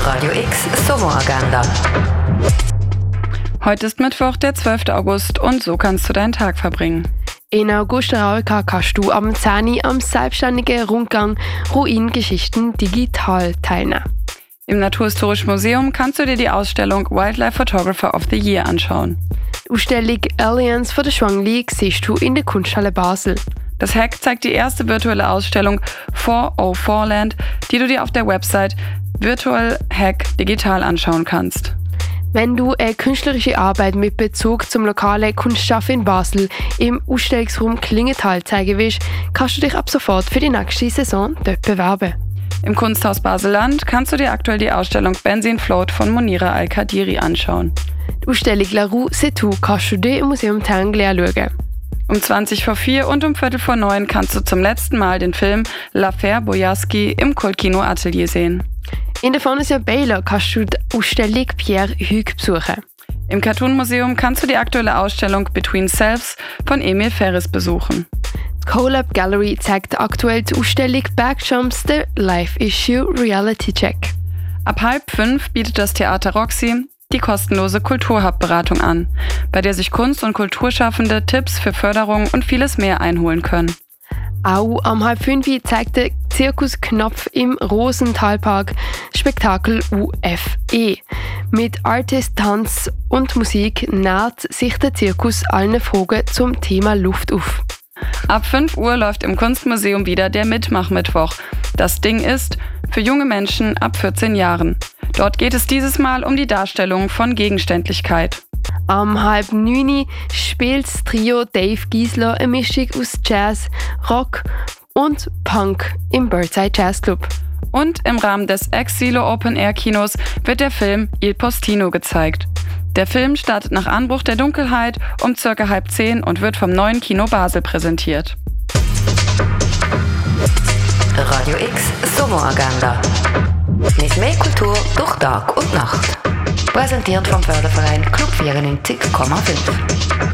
Radio X Sommeragenda. Heute ist Mittwoch, der 12. August und so kannst du deinen Tag verbringen. In Augusta Raurica kannst du am 10 Uhr am selbstständigen Rundgang Ruinengeschichten digital teilnehmen. Im Naturhistorischen Museum kannst du dir die Ausstellung Wildlife Photographer of the Year anschauen. Die Ausstellung Aliens von der Schwangli siehst du in der Kunsthalle Basel. Das Hack zeigt die erste virtuelle Ausstellung 404 Land, die du dir auf der Website Virtual Hack digital anschauen kannst. Wenn du eine künstlerische Arbeit mit Bezug zum lokalen Kunstschaffen in Basel im Ausstellungsraum Klingenthal zeigen willst, kannst du dich ab sofort für die nächste Saison dort bewerben. Im Kunsthaus Basel-Land kannst du dir aktuell die Ausstellung Benzin Float von Monira Al-Kadiri anschauen. Die Ausstellung La Rue C'est Tout kannst du dir im Museum Tinguely anschauen. Um 20:04 und um 8:45 kannst du zum letzten Mal den Film L'Affaire Boyarsky im Kultkino Atelier sehen. In der Fondation Baylor kannst du die Ausstellung Pierre Hugues besuchen. Im Cartoon Museum kannst du die aktuelle Ausstellung Between Selves von Emil Ferris besuchen. Die CoLab Gallery zeigt aktuell die Ausstellung Backjumps, The Life Issue Reality Check. Ab 4:30 bietet das Theater Roxy die kostenlose Kulturhub-Beratung an, bei der sich Kunst- und Kulturschaffende Tipps für Förderung und vieles mehr einholen können. Auch am 4:30 zeigt der Zirkus Knopf im Rosenthalpark Spektakel UFE. Mit Artist, Tanz und Musik nähert sich der Zirkus allen Fragen zum Thema Luft auf. Ab 5 Uhr läuft im Kunstmuseum wieder der Mitmachmittwoch. Das Ding ist für junge Menschen ab 14 Jahren. Dort geht es dieses Mal um die Darstellung von Gegenständlichkeit. Am 8:30 spielt das Trio Dave Giesler eine Mischung aus Jazz, Rock und Punk im Birdside Jazz Club. Und im Rahmen des Ex-Silo Open Air Kinos wird der Film Il Postino gezeigt. Der Film startet nach Anbruch der Dunkelheit um ca. 9:30 und wird vom neuen Kino Basel präsentiert. Radio X Sommeragenda. Mit mehr Kultur durch Tag und Nacht. Präsentiert vom Förderverein Club 94,5.